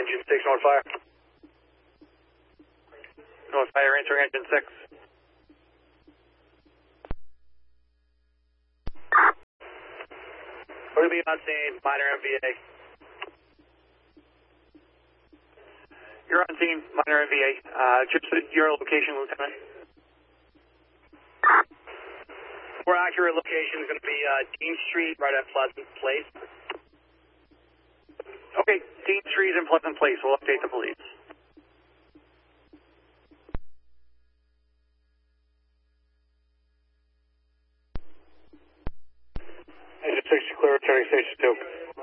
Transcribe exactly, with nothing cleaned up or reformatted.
engine six, North Fire. North Fire, answering engine six. We're going to be on scene, minor M V A. You're on scene, minor M V A. Uh, just your location, Lieutenant. More accurate location is going to be uh, Dean Street, right at Pleasant Place. Okay, Dean Street and Pleasant Place. We'll update the police. Engine six, clear, returning station two.